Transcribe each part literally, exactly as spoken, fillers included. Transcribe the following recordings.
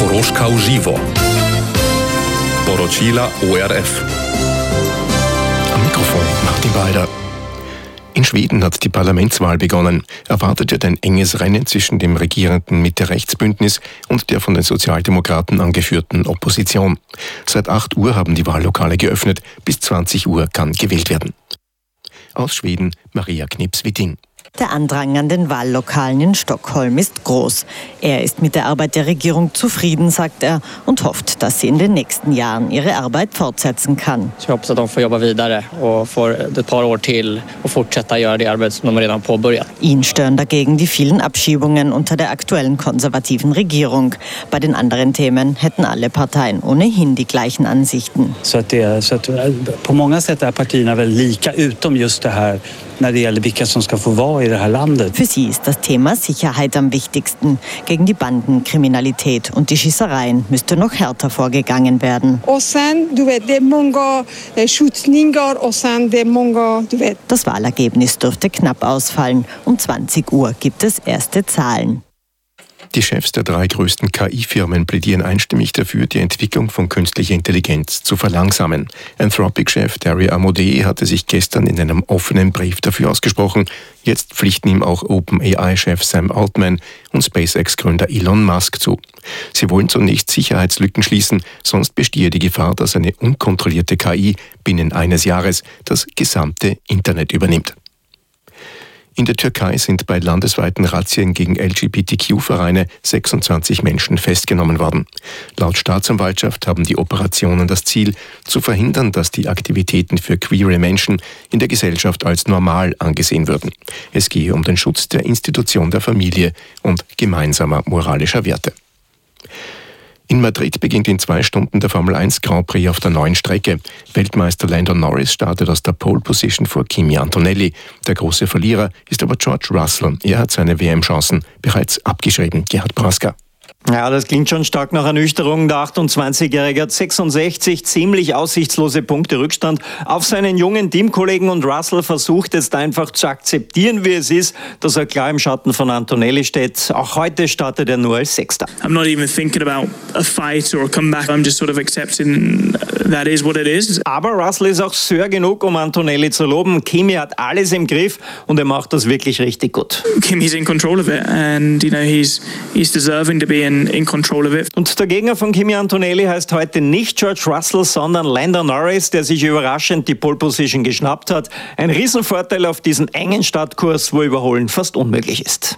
Dorożka Uživo. Poročila O R F. Am Mikrofon Martin Balder. In Schweden hat die Parlamentswahl begonnen. Erwartet wird ein enges Rennen zwischen dem regierenden Mitte-Rechts-Bündnis und der von den Sozialdemokraten angeführten Opposition. Seit acht Uhr haben die Wahllokale geöffnet. Bis zwanzig Uhr kann gewählt werden. Aus Schweden Maria Knips-Witting. Der Andrang an den Wahllokalen in Stockholm ist groß. Er ist mit der Arbeit der Regierung zufrieden, sagt er, und hofft, dass sie in den nächsten Jahren ihre Arbeit fortsetzen kann. Jag hoppas att de får jobba vidare och får ett par år till och fortsätta göra det arbete som de redan påbörjat. Ihn stören dagegen die vielen Abschiebungen unter der aktuellen konservativen Regierung. Bei den anderen Themen hätten alle Parteien ohnehin die gleichen Ansichten. Så att det, så att på många sätt är partierna väl lika utom just det här när det gäller vilka som ska få vara i det här landet. Für sie ist das Thema Sicherheit am wichtigsten. Gegen die Bandenkriminalität und die Schießereien müsste noch härter vorgegangen werden. Och sen, du vet, det är många skjutningar och sen det är många, du vet. Das Wahlergebnis dürfte knapp ausfallen. Um zwanzig Uhr gibt es erste Zahlen. Die Chefs der drei größten K I-Firmen plädieren einstimmig dafür, die Entwicklung von künstlicher Intelligenz zu verlangsamen. Anthropic-Chef Dario Amodei hatte sich gestern in einem offenen Brief dafür ausgesprochen. Jetzt pflichten ihm auch OpenAI-Chef Sam Altman und SpaceX-Gründer Elon Musk zu. Sie wollen zunächst Sicherheitslücken schließen, sonst bestehe die Gefahr, dass eine unkontrollierte K I binnen eines Jahres das gesamte Internet übernimmt. In der Türkei sind bei landesweiten Razzien gegen L G B T Q-Vereine sechsundzwanzig Menschen festgenommen worden. Laut Staatsanwaltschaft haben die Operationen das Ziel, zu verhindern, dass die Aktivitäten für queere Menschen in der Gesellschaft als normal angesehen würden. Es gehe um den Schutz der Institution der Familie und gemeinsamer moralischer Werte. In Madrid beginnt in zwei Stunden der Formel eins Grand Prix auf der neuen Strecke. Weltmeister Lando Norris startet aus der Pole Position vor Kimi Antonelli. Der große Verlierer ist aber George Russell. Er hat seine W M-Chancen bereits abgeschrieben. Gerhard Praska. Ja, das klingt schon stark nach Ernüchterung. Der achtundzwanzigjährige hat sechsundsechzig ziemlich aussichtslose Punkte Rückstand auf seinen jungen Teamkollegen und Russell versucht jetzt einfach zu akzeptieren, wie es ist, dass er klar im Schatten von Antonelli steht. Auch heute startet er nur als Sechster. I'm not even thinking about a fight or a comeback. I'm just sort of accepting that is what it is. Aber Russell ist auch Sir genug, um Antonelli zu loben. Kimi hat alles im Griff und er macht das wirklich richtig gut. Kimi's in control of it and you know he's he's deserving to be in In control of it. Und der Gegner von Kimi Antonelli heißt heute nicht George Russell, sondern Lando Norris, der sich überraschend die Pole Position geschnappt hat. Ein Riesenvorteil auf diesen engen Startkurs, wo Überholen fast unmöglich ist.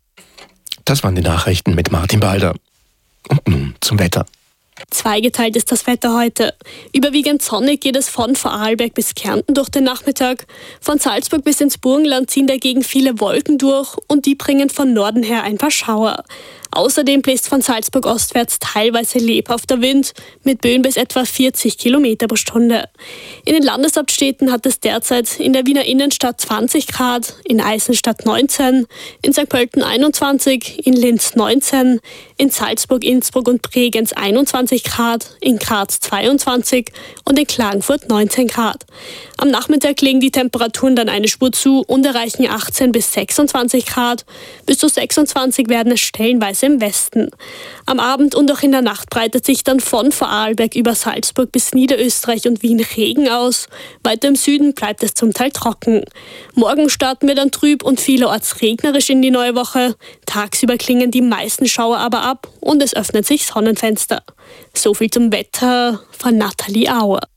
Das waren die Nachrichten mit Martin Balder. Und nun zum Wetter. Zweigeteilt ist das Wetter heute. Überwiegend sonnig geht es von Vorarlberg bis Kärnten durch den Nachmittag. Von Salzburg bis ins Burgenland ziehen dagegen viele Wolken durch und die bringen von Norden her ein paar Schauer. Außerdem bläst von Salzburg ostwärts teilweise lebhafter Wind mit Böen bis etwa vierzig Kilometer pro Stunde. In den Landeshauptstädten hat es derzeit in der Wiener Innenstadt zwanzig Grad, in Eisenstadt neunzehn, in Sankt Pölten einundzwanzig, in Linz neunzehn, in Salzburg, Innsbruck und Bregenz einundzwanzig Grad, in Graz zweiundzwanzig und in Klagenfurt neunzehn Grad. Am Nachmittag legen die Temperaturen dann eine Spur zu und erreichen achtzehn bis sechsundzwanzig Grad. Bis zu sechsundzwanzig werden es stellenweise im Westen. Am Abend und auch in der Nacht breitet sich dann von Vorarlberg über Salzburg bis Niederösterreich und Wien Regen aus. Weiter im Süden bleibt es zum Teil trocken. Morgen starten wir dann trüb und vielerorts regnerisch in die neue Woche. Tagsüber klingen die meisten Schauer aber ab und es öffnet sich Sonnenfenster. So viel zum Wetter von Nathalie Auer.